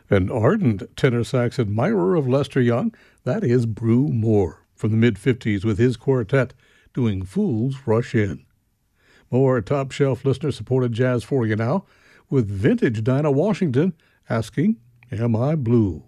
An ardent tenor sax admirer of Lester Young, that is Brew Moore from the mid-50s with his quartet doing Fools Rush In. More top-shelf listener-supported jazz for you now with vintage Dinah Washington asking, Am I Blue?